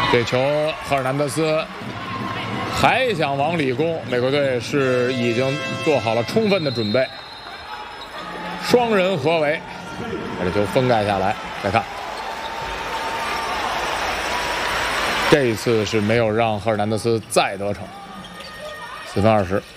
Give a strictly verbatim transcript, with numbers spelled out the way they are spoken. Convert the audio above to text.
这球赫尔南德斯还想往里攻，美国队是已经做好了充分的准备，双人合围，把这球封盖下来。再看，这一次是没有让赫尔南德斯再得逞，四分二十。